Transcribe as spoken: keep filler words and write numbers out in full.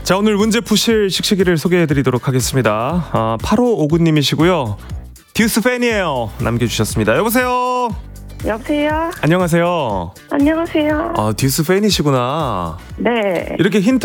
자, 오늘 문제 푸실 씩씩이를 소개해드리도록 하겠습니다. 아, 팔오오구 님이시고요. 듀스 팬이에요. 남겨주셨습니다. 여보세요. 여보세요. 안녕하세요. 안녕하세요. 아, 듀스 팬이시구나. 네. 이렇게 힌트